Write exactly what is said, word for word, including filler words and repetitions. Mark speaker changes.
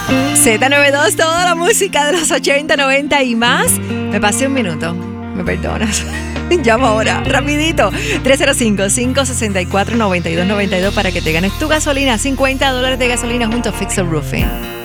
Speaker 1: Z noventa y dos, toda la música de los ochenta, noventa y más. Me pasé un minuto, me perdonas. Llama ahora, rapidito, tres cero cinco, cinco seis cuatro, nueve dos nueve dos para que te ganes tu gasolina, cincuenta dólares de gasolina junto a Fixer Roofing.